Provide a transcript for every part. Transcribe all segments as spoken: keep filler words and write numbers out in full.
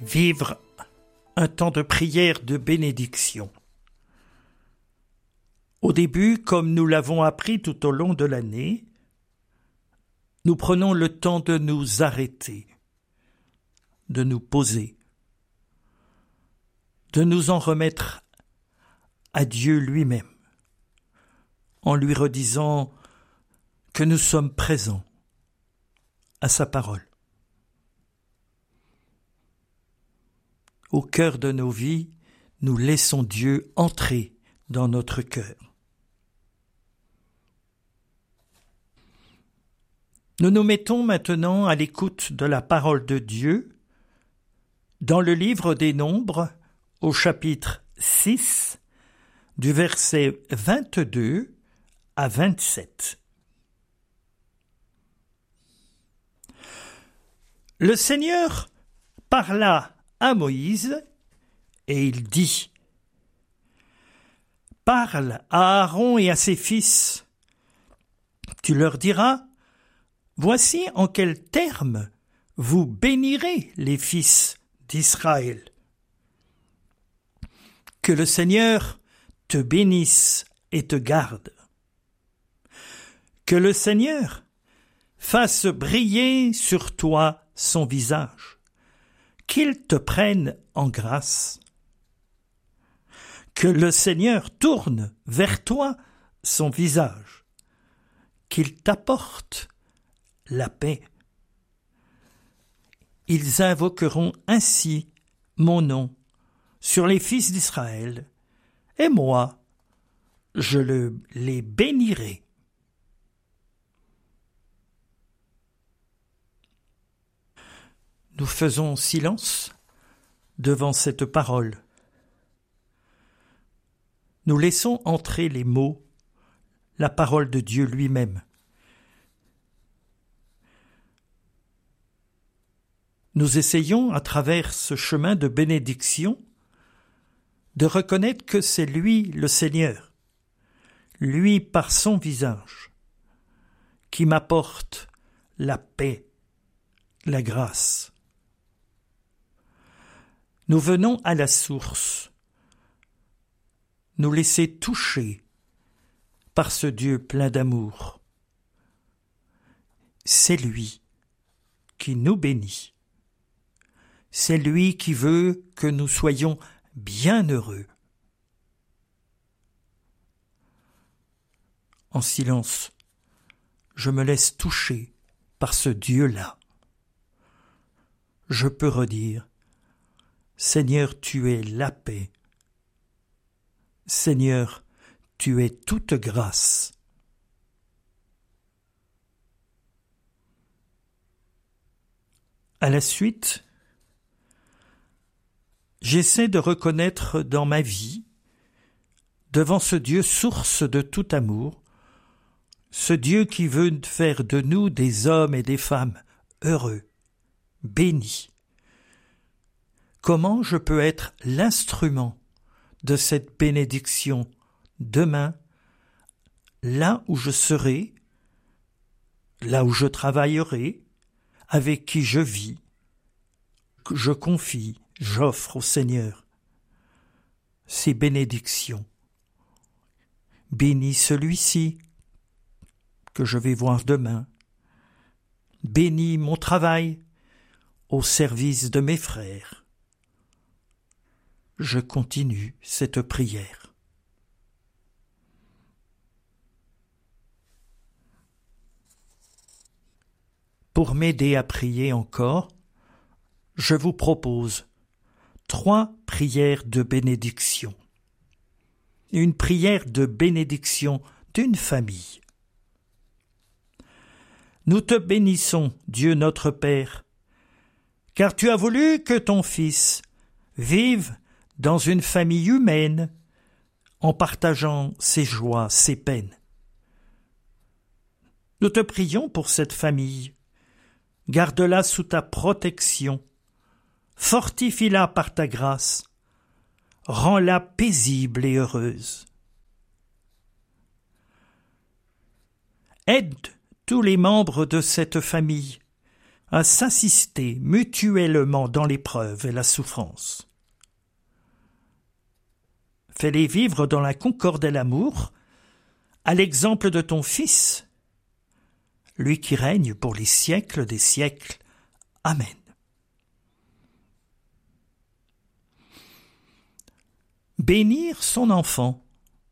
vivre un temps de prière de bénédiction. Au début, comme nous l'avons appris tout au long de l'année, nous prenons le temps de nous arrêter, de nous poser, de nous en remettre à Dieu lui-même, en lui redisant que nous sommes présents à sa parole. Au cœur de nos vies, nous laissons Dieu entrer dans notre cœur. Nous nous mettons maintenant à l'écoute de la parole de Dieu dans le livre des Nombres, au chapitre six, du verset vingt-deux à vingt-sept. Le Seigneur parla à Moïse et il dit : « Parle à Aaron et à ses fils. Tu leur diras : voici en quels termes vous bénirez les fils d'Israël. Que le Seigneur te bénisse et te garde. Que le Seigneur fasse briller sur toi son visage, qu'il te prenne en grâce. Que le Seigneur tourne vers toi son visage, qu'il t'apporte la paix. Ils invoqueront ainsi mon nom sur les fils d'Israël, et moi, je le, les bénirai. » Nous faisons silence devant cette parole. Nous laissons entrer les mots, la parole de Dieu lui-même. Nous essayons, à travers ce chemin de bénédiction, de reconnaître que c'est lui, le Seigneur, lui par son visage, qui m'apporte la paix, la grâce. Nous venons à la source, nous laisser toucher par ce Dieu plein d'amour. C'est lui qui nous bénit. C'est lui qui veut que nous soyons bien heureux. En silence, je me laisse toucher par ce Dieu-là. Je peux redire : Seigneur, tu es la paix. Seigneur, tu es toute grâce. À la suite, j'essaie de reconnaître dans ma vie, devant ce Dieu source de tout amour, ce Dieu qui veut faire de nous des hommes et des femmes heureux, bénis. Comment je peux être l'instrument de cette bénédiction demain, là où je serai, là où je travaillerai, avec qui je vis, que je confie, j'offre au Seigneur ces bénédictions. Bénis celui-ci que je vais voir demain. Bénis mon travail au service de mes frères. Je continue cette prière. Pour m'aider à prier encore, je vous propose trois prières de bénédiction. Une prière de bénédiction d'une famille. Nous te bénissons, Dieu notre Père, car tu as voulu que ton Fils vive dans une famille humaine en partageant ses joies, ses peines. Nous te prions pour cette famille. Garde-la sous ta protection. Fortifie-la par ta grâce. Rends-la paisible et heureuse. Aide tous les membres de cette famille à s'assister mutuellement dans l'épreuve et la souffrance. Fais-les vivre dans la concorde et l'amour, à l'exemple de ton Fils, lui qui règne pour les siècles des siècles. Amen. Bénir son enfant.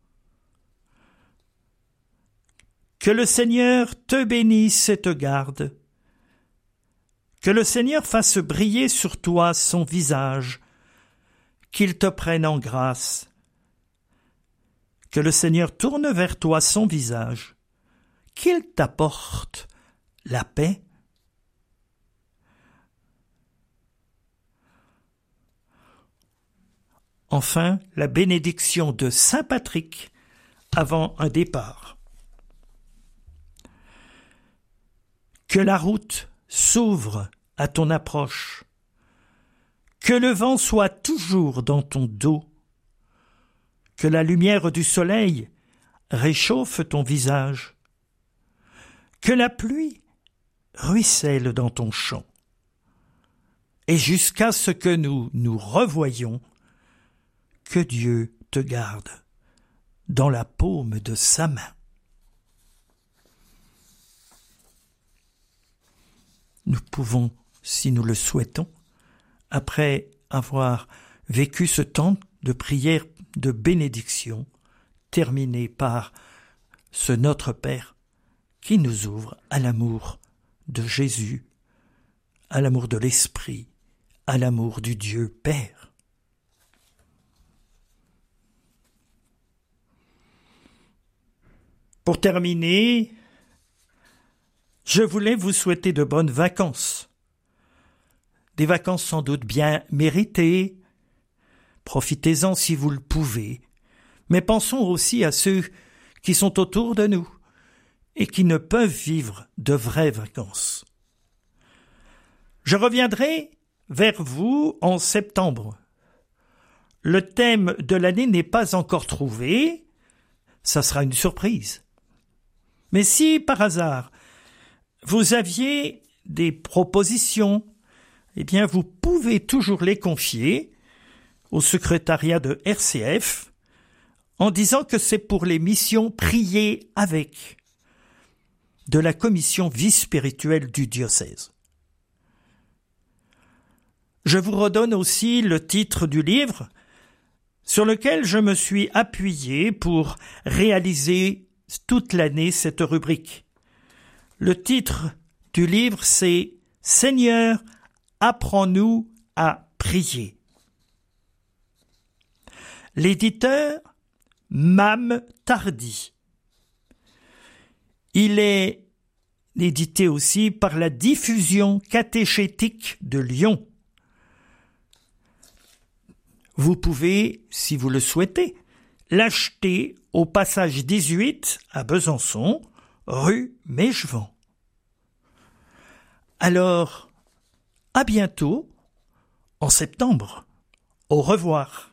Que le Seigneur te bénisse et te garde. Que le Seigneur fasse briller sur toi son visage, qu'il te prenne en grâce. Que le Seigneur tourne vers toi son visage, qu'il t'apporte la paix. Enfin, la bénédiction de Saint Patrick avant un départ. Que la route s'ouvre à ton approche, que le vent soit toujours dans ton dos, que la lumière du soleil réchauffe ton visage, que la pluie ruisselle dans ton champ, et jusqu'à ce que nous nous revoyions, que Dieu te garde dans la paume de sa main. Nous pouvons, si nous le souhaitons, après avoir vécu ce temps de prière de bénédiction, terminé par ce Notre Père qui nous ouvre à l'amour de Jésus, à l'amour de l'Esprit, à l'amour du Dieu Père. Pour terminer, je voulais vous souhaiter de bonnes vacances. Des vacances sans doute bien méritées. Profitez-en si vous le pouvez. Mais pensons aussi à ceux qui sont autour de nous et qui ne peuvent vivre de vraies vacances. Je reviendrai vers vous en septembre. Le thème de l'année n'est pas encore trouvé. Ça sera une surprise. Mais si, par hasard, vous aviez des propositions, eh bien, vous pouvez toujours les confier au secrétariat de R C F en disant que c'est pour les missions priées avec de la commission vie spirituelle du diocèse. Je vous redonne aussi le titre du livre sur lequel je me suis appuyé pour réaliser toute l'année cette rubrique. Le titre du livre, c'est « Seigneur, apprends-nous à prier ». L'éditeur, Mame Tardy. Il est édité aussi par la Diffusion catéchétique de Lyon. Vous pouvez, si vous le souhaitez, l'acheter au passage dix-huit à Besançon, rue Mégevant. Alors, à bientôt, en septembre. Au revoir.